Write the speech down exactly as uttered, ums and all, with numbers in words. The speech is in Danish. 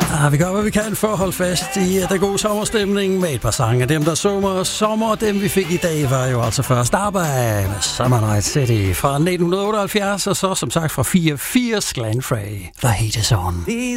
Ja, vi gør, hvad vi kan for at holde fast i den gode sommerstemning med et par sange. Dem, der sommer sommer, dem vi fik i dag, var jo altså først arbejde med Summer Night City fra nitten otteoghalvfjerds, og så som sagt fra fireogfirs Glenn Frey, The Heat Is On.